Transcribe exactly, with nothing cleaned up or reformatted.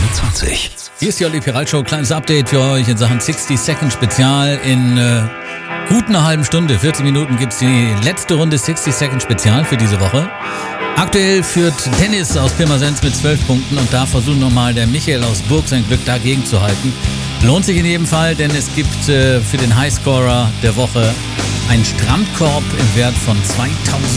einundzwanzig. Hier ist die Olli Piral Show, kleines Update für euch in Sachen sechzig Second Spezial. In äh, gut einer halben Stunde, vierzig Minuten, gibt es die letzte Runde sechzig Second Spezial für diese Woche. Aktuell führt Dennis aus Pirmasens mit zwölf Punkten und da versucht nochmal der Michael aus Burg sein Glück dagegen zu halten. Lohnt sich in jedem Fall, denn es gibt äh, für den Highscorer der Woche einen Strandkorb im Wert von zweitausend